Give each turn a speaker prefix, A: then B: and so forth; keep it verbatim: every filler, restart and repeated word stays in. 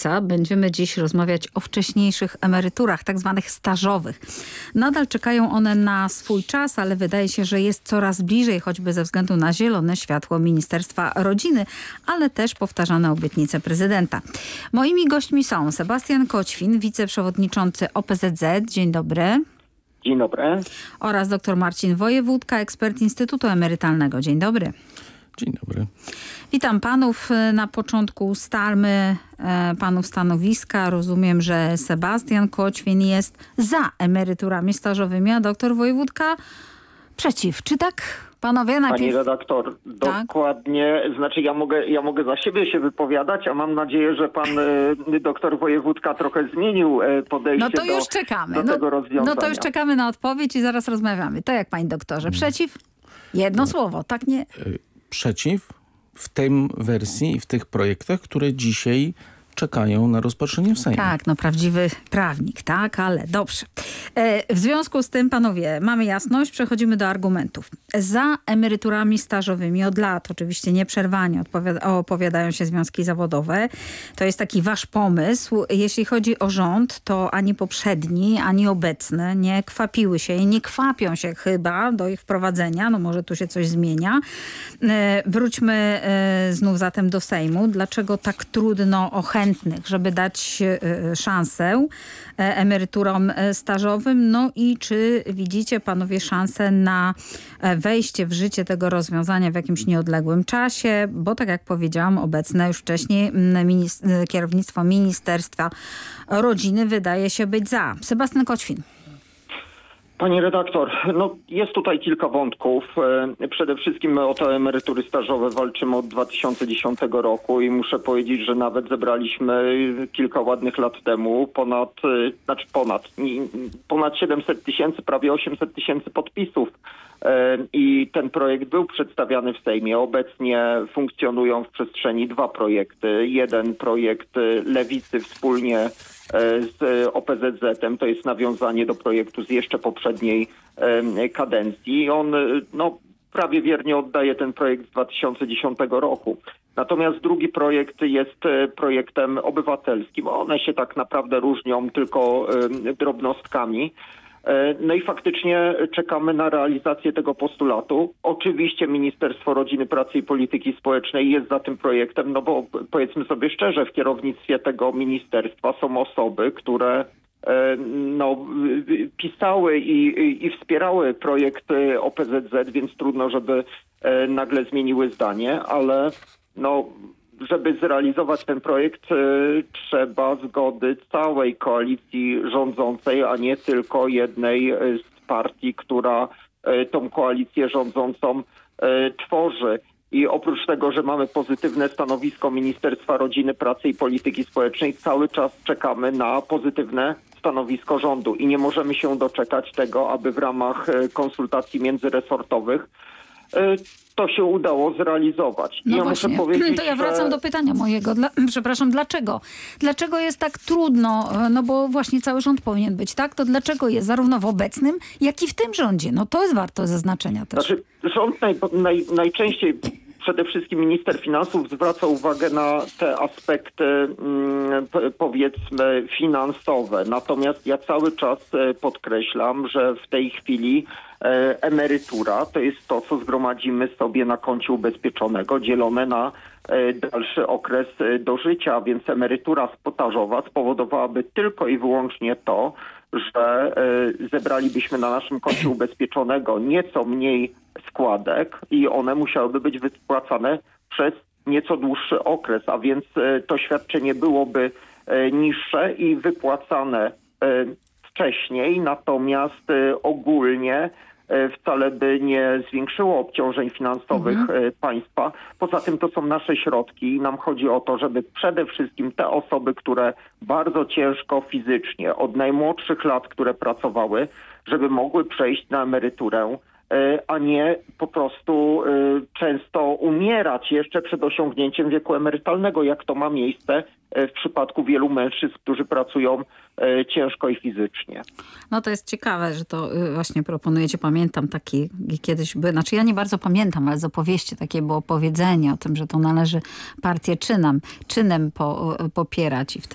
A: lipca będziemy dziś rozmawiać o wcześniejszych emeryturach, tak zwanych stażowych. Nadal czekają one na swój czas, ale wydaje się, że jest coraz bliżej, choćby ze względu na zielone światło Ministerstwa Rodziny, ale też powtarzane obietnice prezydenta. Moimi gośćmi są Sebastian Koćwin, wiceprzewodniczący O P Z Z. Dzień dobry.
B: Dzień dobry.
A: Oraz dr Marcin Wojewódka, ekspert Instytutu Emerytalnego. Dzień dobry.
C: Dzień dobry.
A: Witam panów. Na początku ustalmy e, panów stanowiska. Rozumiem, że Sebastian Koćwin jest za emeryturami stażowymi, a doktor Wojewódka przeciw. Czy tak? Panowie, najpierw...
B: Pani redaktor,
A: tak?
B: Dokładnie. Znaczy ja mogę, ja mogę za siebie się wypowiadać, a mam nadzieję, że pan e, doktor Wojewódka trochę zmienił e, podejście
A: no to już
B: do,
A: czekamy.
B: do
A: no,
B: tego rozwiązania.
A: No to już czekamy na odpowiedź i zaraz rozmawiamy. To jak, panie doktorze? Przeciw? Jedno no. słowo, tak nie...
C: Przeciw w tej wersji i w tych projektach, które dzisiaj czekają na rozpatrzenie w Sejmie.
A: Tak, no prawdziwy prawnik, tak, ale dobrze. E, w związku z tym, panowie, mamy jasność, przechodzimy do argumentów. Za emeryturami stażowymi od lat, oczywiście nieprzerwanie opowiadają się związki zawodowe. To jest taki wasz pomysł. Jeśli chodzi o rząd, to ani poprzedni, ani obecny nie kwapiły się i nie kwapią się chyba do ich wprowadzenia. No może tu się coś zmienia. E, wróćmy e, znów zatem do Sejmu. Dlaczego tak trudno o chętnych, żeby dać szansę emeryturom stażowym? No i czy widzicie panowie szansę na wejście w życie tego rozwiązania w jakimś nieodległym czasie? Bo tak jak powiedziałam, obecne już wcześniej minis- kierownictwo Ministerstwa Rodziny wydaje się być za. Sebastian Koćwin.
B: Pani redaktor, no jest tutaj kilka wątków. Przede wszystkim my o te emerytury stażowe walczymy od dwa tysiące dziesiątego roku i muszę powiedzieć, że nawet zebraliśmy kilka ładnych lat temu ponad, znaczy ponad, ponad siedemset tysięcy, prawie osiemset tysięcy podpisów. I ten projekt był przedstawiany w Sejmie. Obecnie funkcjonują w przestrzeni dwa projekty. Jeden projekt Lewicy wspólnie z O P Z Z-em, to jest nawiązanie do projektu z jeszcze poprzedniej kadencji. On no, prawie wiernie oddaje ten projekt z dwa tysiące dziesiątego roku. Natomiast drugi projekt jest projektem obywatelskim. One się tak naprawdę różnią tylko drobnostkami. No i faktycznie czekamy na realizację tego postulatu. Oczywiście Ministerstwo Rodziny, Pracy i Polityki Społecznej jest za tym projektem, no bo powiedzmy sobie szczerze, w kierownictwie tego ministerstwa są osoby, które no, pisały i, i wspierały projekt O P Z Z, więc trudno, żeby nagle zmieniły zdanie, ale no... Żeby zrealizować ten projekt, y, trzeba zgody całej koalicji rządzącej, a nie tylko jednej z partii, która y, tą koalicję rządzącą y, tworzy. I oprócz tego, że mamy pozytywne stanowisko Ministerstwa Rodziny, Pracy i Polityki Społecznej, cały czas czekamy na pozytywne stanowisko rządu i nie możemy się doczekać tego, aby w ramach y, konsultacji międzyresortowych to się udało zrealizować.
A: No
B: ja
A: właśnie,
B: muszę powiedzieć,
A: to ja wracam
B: że...
A: do pytania mojego. Dla, przepraszam, dlaczego? Dlaczego jest tak trudno? No bo właśnie cały rząd powinien być, tak? To dlaczego jest zarówno w obecnym, jak i w tym rządzie? No to jest warto zaznaczenia też.
B: Znaczy, rząd naj, naj, najczęściej, przede wszystkim minister finansów zwraca uwagę na te aspekty mm, powiedzmy finansowe. Natomiast ja cały czas podkreślam, że w tej chwili e, emerytura to jest to, co zgromadzimy sobie na koncie ubezpieczonego, dzielone na e, dalszy okres e, dożycia, więc emerytura stażowa spowodowałaby tylko i wyłącznie to, że e, zebralibyśmy na naszym koncie ubezpieczonego nieco mniej składek i one musiałyby być wypłacane przez nieco dłuższy okres, a więc e, to świadczenie byłoby e, niższe i wypłacane e, wcześniej, natomiast e, ogólnie e, wcale by nie zwiększyło obciążeń finansowych mhm. e, państwa. Poza tym to są nasze środki i nam chodzi o to, żeby przede wszystkim te osoby, które bardzo ciężko fizycznie, od najmłodszych lat, które pracowały, żeby mogły przejść na emeryturę, a nie po prostu często umierać jeszcze przed osiągnięciem wieku emerytalnego, jak to ma miejsce w przypadku wielu mężczyzn, którzy pracują ciężko i fizycznie.
A: No to jest ciekawe, że to właśnie proponujecie. Pamiętam taki kiedyś, by, znaczy ja nie bardzo pamiętam, ale z opowieści takie było powiedzenie o tym, że to należy partię czynem, czynem po, popierać i wtedy